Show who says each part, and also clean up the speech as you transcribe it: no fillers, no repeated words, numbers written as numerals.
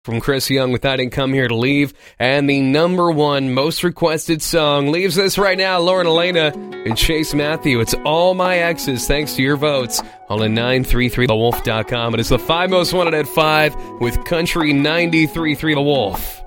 Speaker 1: from Chris Young with I Didn't Come Here to Leave. And the number one most requested song leaves us right now, Lauren Elena and Chase Matthew. It's All My Exes, thanks to your votes. All in 933thewolf.com. It is the 5 most wanted at 5 with Country 93.3 The Wolf.